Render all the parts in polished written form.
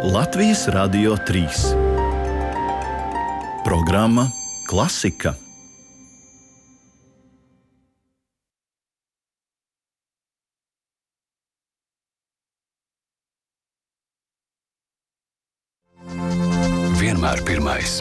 Latvijas Radio 3. Programma Klasika. Vienmēr pirmais.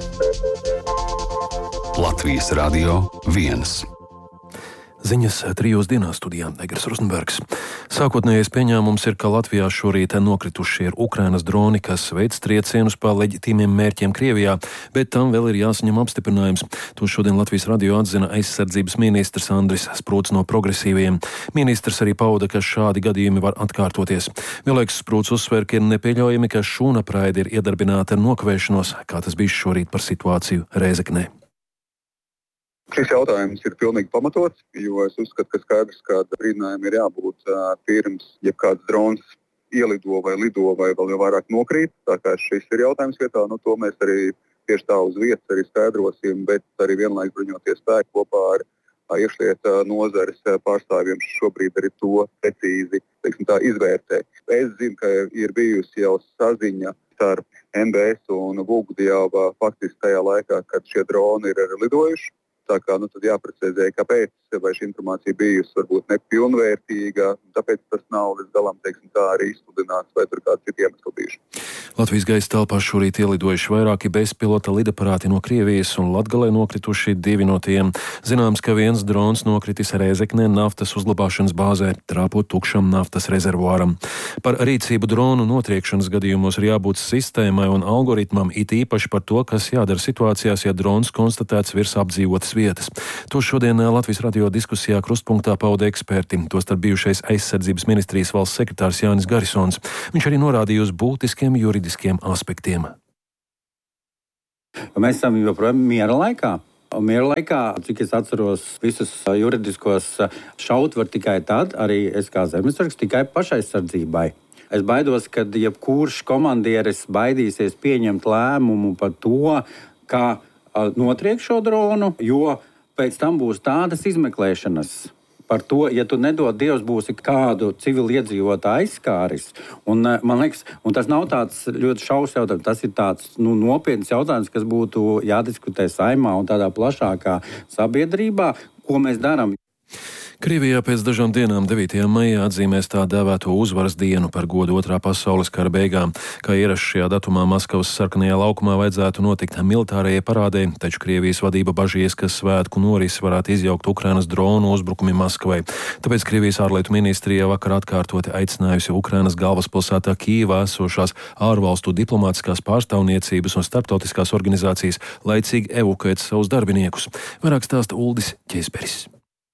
Latvijas Radio 1. Ziņas 3 dienās studijā Negras Rozenbergs. Sākotnējais pieņēmums ir, ka Latvijā šorīt nokrituši ir Ukrainas droni, kas veic triecienus pa leģitīmiem mērķiem Krievijā, bet tam vēl ir jāsaņem apstiprinājums. To šodien Latvijas radio atzina aizsardzības ministrs Andris Sprūts no Progresīvajiem. Ministrs arī pauda, ka šādi gadījumi var atkārtoties. Vienlaikus Sprūts uzsver, ka ir nepieļaujami, ka šūnapraide ir iedarbināta ar nokavēšanos, kā tas bija šorīt par situāciju Rēzeknē. Šis jautājums ir pilnīgi pamatots, jo es uzskatu, ka skaidrs, ka brīdinājumi ir jābūt pirms jebkāds drons ielido vai lido vai vēl jau vairāk nokrīt. Tā kā šis ir jautājums vietā, to mēs arī tieši tā uz vietas arī skaidrosim, bet arī vienlaikus bruņoties spēki kopā ar iekšlietu nozares pārstāvjiem šobrīd arī to precīzi izvērtē. Es zinu, ka ir bijusi jau saziņa starp NBS un Vulgdi jau faktiski tajā laikā, kad šie droni ir lidojuši. Tā kā tad jāprecizē, kāpēc, vai šī informācija bijusi varbūt nepilnvērtīga, tāpēc tas nav līdz galam, tā arī izsludināts, vai tur kāds citi iemesli bijuši. Latvijas gaisa telpā šorīt ielidojuši vairāki bezpilota lidaparāti no Krievijas un Latgalē nokrituši 2 no tiem. Zināms, ka viens drons nokritis Rēzeknē naftas uzglabāšanas bāzē, trāpot tukšam naftas rezervuāram. Par rīcību dronu notriekšanas gadījumos ir jābūt sistēmai un algoritmam, it īpaši par to, kas jādara situācijās, ja drons konstatēts virs apdzīvotas vietas. To šodien Latvijas radio diskusijā krustpunktā pauda eksperti, tostarp bijušais aizsardzības ministrijas valsts sekretārs Jānis Garisons. Viņš arī norādīja uz būtiskiem juridiskiem aspektiem. Mēs esam joprojām miera laikā. Miera laikā, cik es atceros, visus juridiskos šaut var tikai tad, arī es kā zemesargs, tikai pašaizsardzībai. Es baidos, ka jebkurš komandieris baidīsies pieņemt lēmumu par to, kā notriek šo dronu, jo pēc tam būs tādas izmeklēšanas par to, ja tu nedod Dievs, būsi kādu civiliedzīvotāju aizskāris. Un, man liekas, un tas nav tāds ļoti šausmas jautājums, tas ir tāds nopietns jautājums, kas būtu jādiskutē Saeimā un tādā plašākā sabiedrībā, ko mēs darām. Krievijā pēc dažām dienām 9. maijā atzīmēs tā dēvēto uzvaras dienu par godu Otrā pasaules kara beigām. Kā ierasts šajā datumā Maskavas sarkanajā laukumā vajadzētu notikt militārajai parādei, taču Krievijas vadība bažījies, ka svētku norisi varētu izjaukt Ukrainas dronu uzbrukumi Maskavai. Tāpēc Krievijas ārlietu ministrija vakar atkārtoti aicinājusi Ukrainas galvaspilsētā Kijevā esošās ārvalstu diplomātiskās pārstāvniecības un starptautiskās organizācijas laicīgi evakuēt savus darbiniekus. Vairāk stāsta Uldis Ķeisperis.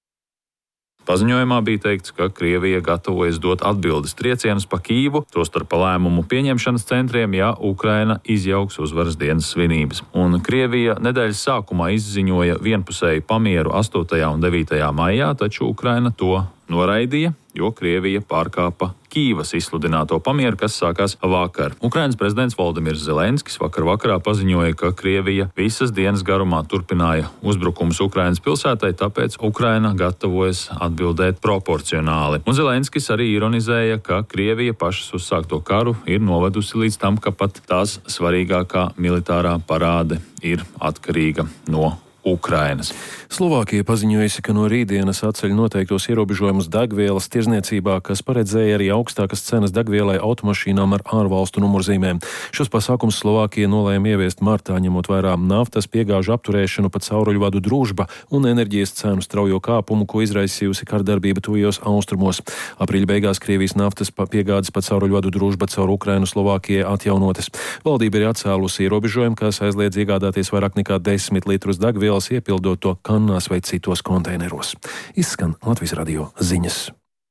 Paziņojumā bija teikts, ka Krievija gatavojas dot atbildes triecienus pa Kijivu, tostarp pa lēmumu pieņemšanas centriem, ja Ukraina izjauks uzvaras dienas svinības. Un Krievija nedēļas sākumā izziņoja vienpusēju pamieru 8. un 9. maijā, taču Ukraina to noraidīja, jo Krievija pārkāpa Kijivas izsludināto pamieru, kas sākās vakar. Ukrainas prezidents Voldimirs Zelenskis vakarā paziņoja, ka Krievija visas dienas garumā turpināja uzbrukumus Ukrainas pilsētai, tāpēc Ukraina gatavojas atbildēt proporcionāli. Un Zelenskis arī ironizēja, ka Krievija pašas uzsākto karu ir novedusi līdz tam, ka pat tās svarīgākā militārā parāde ir atkarīga no Ukrainas. Slovākija paziņojusi, ka no rītdienas atceļ noteiktos ierobežojumus degvielas tirzniecībā, kas paredzēja arī augstākas cenas degvielai automašīnām ar ārvalstu numurzīmēm. Šos pasākums Slovākija nolēma ieviest martā, ņemot vērā naftas piegāžu apturēšanu pa cauruļvadu Družba un enerģijas cenu straujo kāpumu, ko izraisījusi kardarbība tuvajos austrumos. Aprīļa beigās Krievijas naftas piegādes pa cauruļvadu Družba caur Ukrainu Slovākijai atjaunotas. Valdība ir atcēlusi ierobežojumu, kas aizliedz iegādāties vairāk nekā 10 litrus degvielas, iepildot to kannās vai citos konteineros. Izskan Latvijas radio ziņas.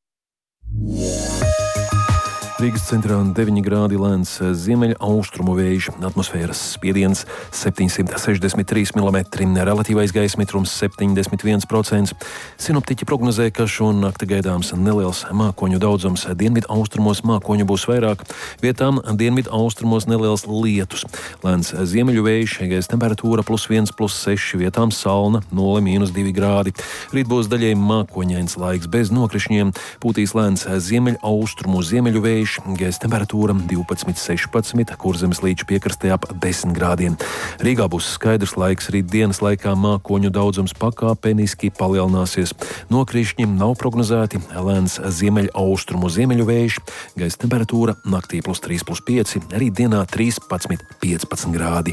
Rīgas centrā 9 grādi lēns ziemeļaustrumu vējš, atmosfēras spiediens 763 mm, relatīvais gaisa mitrums 71%. Sinoptiķi prognozē, ka šonakt gaidāms neliels mākoņu daudzums. Dienvidu austrumos mākoņu būs vairāk, vietām dienvidu austrumos neliels lietus. Lēns ziemeļu vējš, gaisa temperatūra +1, +6, vietām salna 0–2 grādi. Rīt būs daļēji mākoņains laiks bez nokrišņiem, pūtīs lēns ziemeļaustrumu ziemeļu vējš, vējš, gaisa temperatūra 12-16, Kurzemes līča piekrastē ap 10 grādiem. Rīgā būs skaidrs laiks, rīt dienas laikā mākoņu daudzums pakāpeniski palielināsies. Nokrišņi nav prognozēti, lēns ziemeļaustrumu ziemeļu vējš, gaisa temperatūra naktī +3, +5, rīt dienā 13-15 grādi.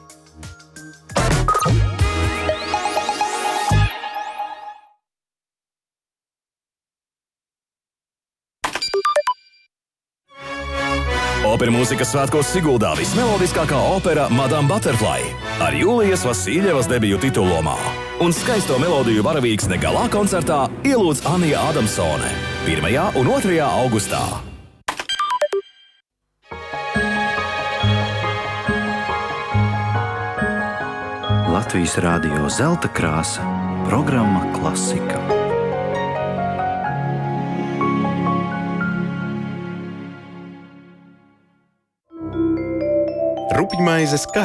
Opera mūzikas svētkos Siguldā vismelodiskākā opera Madame Butterfly ar Jūlijas Vasiljevas debiju titullomā. Un skaisto melodiju varavīksne galā koncertā ielūdz Anija Adamsone 1. un 2. augustā. Latvijas Rādio Zelta krāsa, programma Klasika. Rupjmaizes